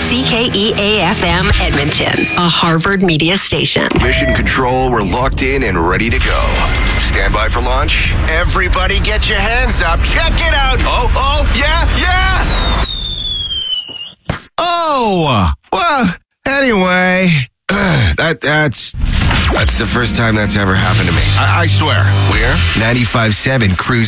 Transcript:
CKEA-FM Edmonton, a Harvard media station. Mission Control, we're locked in and ready to go. Stand by for launch. Everybody get your hands up. Check it out. Oh, yeah. Oh, well, anyway, that's the first time that's ever happened to me. I swear. We're 95.7 Cruise